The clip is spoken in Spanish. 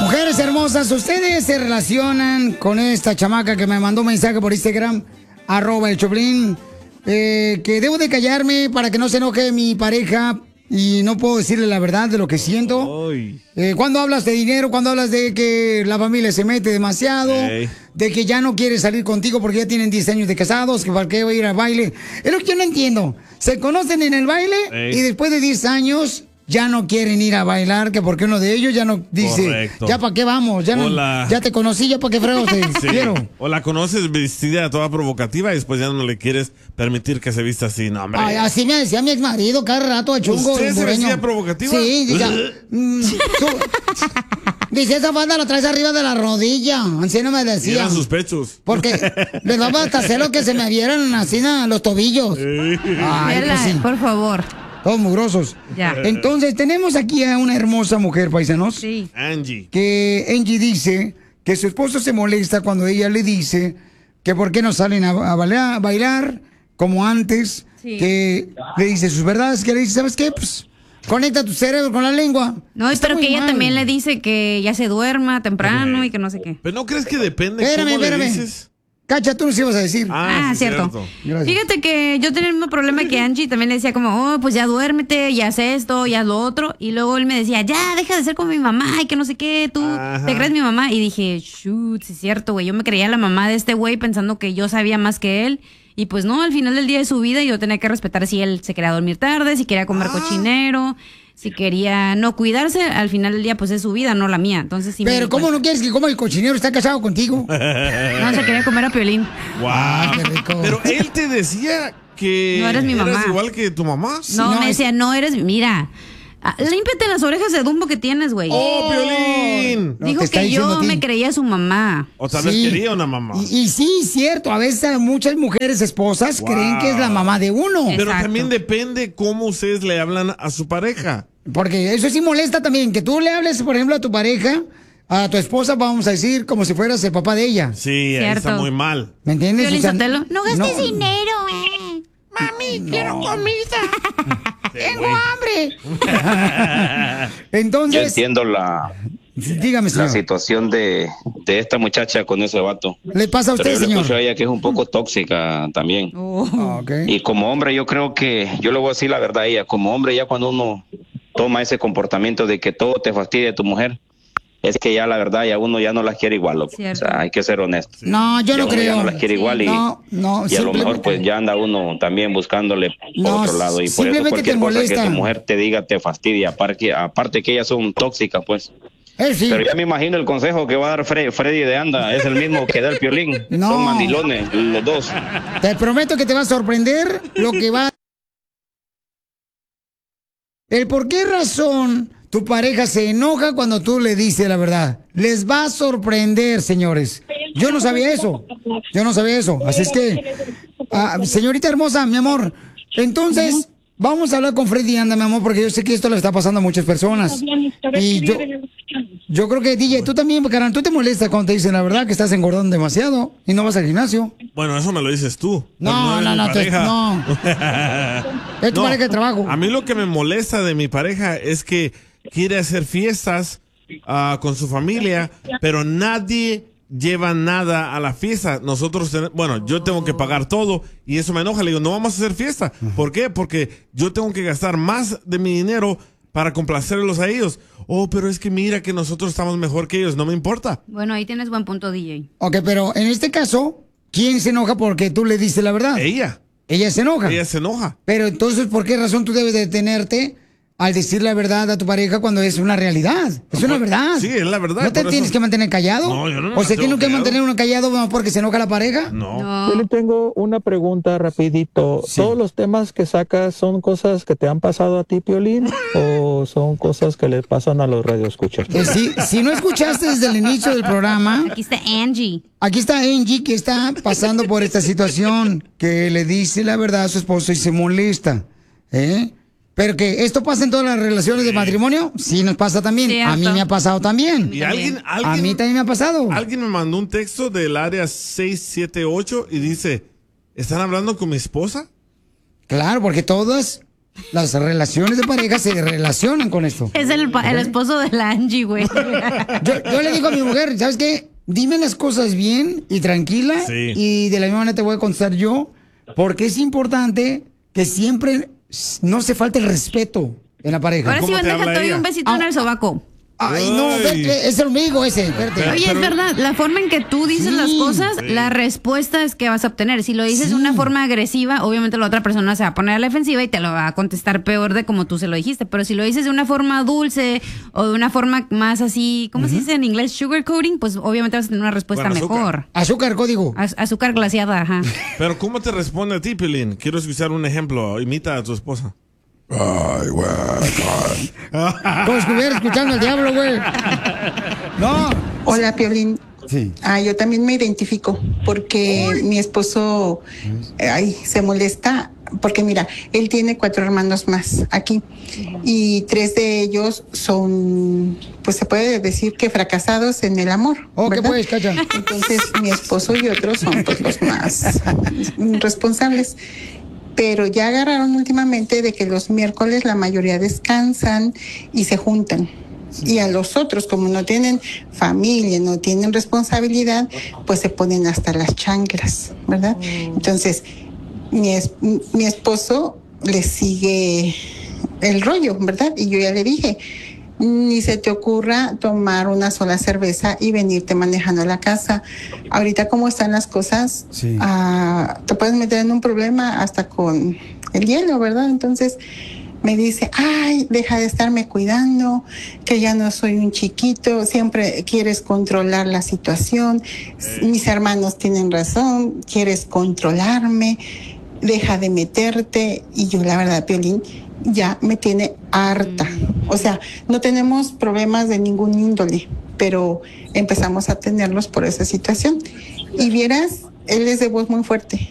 Mujeres hermosas, ¿ustedes se relacionan con esta chamaca que me mandó un mensaje por Instagram, @el Choplin, que debo de callarme para que no se enoje mi pareja y no puedo decirle la verdad de lo que siento? Cuando hablas de dinero, cuando hablas de que la familia se mete demasiado, de que ya no quiere salir contigo porque ya tienen 10 años de casados, que para qué va a ir al baile. Es lo que yo no entiendo. Se conocen en el baile y después de 10 años... ya no quieren ir a bailar, que porque uno de ellos ya no dice, correcto, ya para qué vamos, ya, no, ya te conocí, ya para qué fregos te quiero. O la conoces vestida toda provocativa y después ya no le quieres permitir que se vista así, no, hombre. Ay, así me decía mi exmarido cada rato, de chungo. ¿Usted se vestía provocativa? Sí, dice, esa banda la traes arriba de la rodilla, así no me decía. Y eran sus pechos. Porque les daba hasta celo que se me vieran así los tobillos. Ay, pues sí, por favor. Todos mugrosos. Ya. Entonces, tenemos aquí a una hermosa mujer, paisanos. Sí. Angie. Que Angie dice que su esposo se molesta cuando ella le dice que por qué no salen a bailar como antes. Sí. Que le dice sus verdades, que le dice, ¿sabes qué? Pues conecta tu cerebro con la lengua. No, pero que ella también le dice que ya se duerma temprano y que no sé qué. Pero ¿no crees que depende cómo le dices? Cacha, tú nos ibas a decir. Sí, cierto. Fíjate que yo tenía el mismo problema que Angie. También le decía como, pues ya duérmete, ya haz esto, ya haz lo otro. Y luego él me decía, ya, deja de ser como mi mamá y que no sé qué, tú te crees mi mamá. Y dije, shoot, sí es cierto, güey. Yo me creía la mamá de este güey pensando que yo sabía más que él. Y pues no, al final del día de su vida yo tenía que respetar si él se quería dormir tarde, si quería comer cochinero, si quería no cuidarse, al final del día pues es su vida, no la mía. Entonces sí. Pero ¿cómo no quieres que coma el cochinero? ¿Está casado contigo? No, se quería comer a Piolín. Wow. Qué rico. Pero él te decía que no eres mi mamá. ¿Eras igual que tu mamá? No, me decía, no eres, mira, límpiate las orejas de Dumbo que tienes, güey. ¡Oh, Piolín! Dijo que yo me creía su mamá. O tal vez quería una mamá. Y sí, cierto, a veces muchas mujeres esposas creen que es la mamá de uno. Pero también depende cómo ustedes le hablan a su pareja. Porque eso sí molesta también, que tú le hables, por ejemplo, a tu pareja, a tu esposa, vamos a decir, como si fueras el papá de ella. Sí, ahí está muy mal. ¿Me entiendes? Piolín Sotelo, no gastes dinero, Mami, quiero comida. Tengo hambre. Entonces. Yo entiendo dígame, señor, la situación de esta muchacha con ese vato. ¿Le pasa a usted, pero yo señor? le escucho a ella que es un poco tóxica también. Okay. Y como hombre, yo creo que, yo le voy a decir la verdad a ella, como hombre, ya cuando uno toma ese comportamiento de que todo te fastidia de tu mujer, es que ya la verdad ya uno ya no las quiere igual, loco. O sea, hay que ser honesto. No, yo no creo. Ya no las quiere igual y a lo mejor pues ya anda uno también buscándole por otro lado y por eso cualquier cosa que tu mujer te diga te fastidia, aparte que ellas son tóxicas, pues. Sí. Pero ya me imagino el consejo que va a dar Freddy de Anda, es el mismo que da el Piolín. No. Son mandilones los dos. Te prometo que te va a sorprender lo que va. El por qué razón tu pareja se enoja cuando tú le dices la verdad. Les va a sorprender, señores. Yo no sabía eso. Así es que, señorita hermosa, mi amor, entonces vamos a hablar con Freddy Anda, mi amor, porque yo sé que esto le está pasando a muchas personas. Y yo creo que, DJ, tú también, carnal, tú te molestas cuando te dicen la verdad que estás engordando demasiado y no vas al gimnasio. Bueno, eso me lo dices tú. No. Es tu pareja de trabajo. A mí lo que me molesta de mi pareja es que quiere hacer fiestas con su familia, pero nadie lleva nada a la fiesta. Yo tengo que pagar todo y eso me enoja. Le digo, no vamos a hacer fiesta. ¿Por qué? Porque yo tengo que gastar más de mi dinero para complacerlos a ellos. Oh, pero es que mira que nosotros estamos mejor que ellos, no me importa. Bueno, ahí tienes buen punto, DJ. Ok, pero en este caso, ¿quién se enoja porque tú le dices la verdad? Ella. Ella se enoja. Ella se enoja. Pero entonces, ¿por qué razón tú debes detenerte al decir la verdad a tu pareja cuando es una realidad? Es una verdad. Sí, es la verdad. ¿No te tienes que mantener callado? No, yo no. ¿O se tiene que mantener uno callado porque se enoja la pareja? No. Yo le tengo una pregunta rapidito. Sí. ¿Todos los temas que sacas son cosas que te han pasado a ti, Piolín? ¿O son cosas que le pasan a los radioescuchas? Si no escuchaste desde el inicio del programa... Aquí está Angie. Aquí está Angie, que está pasando por esta situación, que le dice la verdad a su esposo y se molesta. Pero que esto pasa en todas las relaciones de matrimonio, sí nos pasa también. Cierto. A mí me ha pasado también. Y alguien, a mí también me ha pasado. Alguien me mandó un texto del área 678 y dice, ¿están hablando con mi esposa? Claro, porque todas las relaciones de pareja se relacionan con esto. Es el esposo de la Angie, güey. Yo le digo a mi mujer, ¿sabes qué? Dime las cosas bien y tranquila. Sí. Y de la misma manera te voy a contestar yo. Porque es importante que siempre no se falte el respeto en la pareja. Ahora sí, ¿Cómo te bandeja, habla te doy ella? un besito en el sobaco. Ay, no, es el amigo ese. Espérate. Oye, es verdad, la forma en que tú dices las cosas, la respuesta es que vas a obtener. Si lo dices de una forma agresiva, obviamente la otra persona se va a poner a la defensiva y te lo va a contestar peor de como tú se lo dijiste. Pero si lo dices de una forma dulce o de una forma más así, ¿cómo se dice en inglés? Sugarcoating, pues obviamente vas a tener una respuesta mejor. Azúcar, código. Azúcar glaseada, ajá. Pero ¿cómo te responde a ti, Piolín? Quiero escuchar un ejemplo. Imita a tu esposa. Ay, güey. Como si estuviera escuchando al diablo, güey. No. Hola, Piolín. Sí. Yo también me identifico porque mi esposo se molesta porque mira, él tiene 4 hermanos más aquí y 3 de ellos son, pues se puede decir que fracasados en el amor. ¿Qué puedes, Cacha? Entonces mi esposo y otros son pues los más responsables. Pero ya agarraron últimamente de que los miércoles la mayoría descansan y se juntan. Y a los otros, como no tienen familia, no tienen responsabilidad, pues se ponen hasta las chanclas, ¿verdad? Entonces, mi esposo le sigue el rollo, ¿verdad? Y yo ya le dije, ni se te ocurra tomar una sola cerveza y venirte manejando a la casa. Ahorita como están las cosas, te puedes meter en un problema hasta con el hielo, ¿verdad? Entonces me dice, ay, deja de estarme cuidando, que ya no soy un chiquito, siempre quieres controlar la situación, mis hermanos tienen razón, quieres controlarme, deja de meterte. Y yo la verdad, Piolín, ya me tiene harta. O sea, no tenemos problemas de ningún índole, pero empezamos a tenerlos por esa situación. Y vieras, él es de voz muy fuerte.